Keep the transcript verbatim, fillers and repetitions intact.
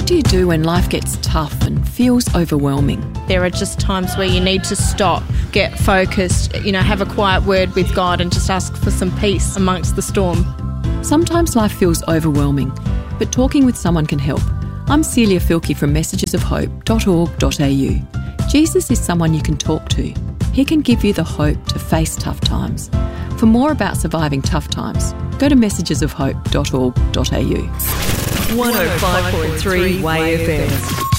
What do you do when life gets tough and feels overwhelming? There are just times where you need to stop, get focused, you know, have a quiet word with God and just ask for some peace amongst the storm. Sometimes life feels overwhelming, but talking with someone can help. I'm Celia Filkey from messages of hope dot org dot a u. Jesus is someone you can talk to. He can give you the hope to face tough times. For more about surviving tough times, go to messages of hope dot org dot a u. one oh five point three Way F M.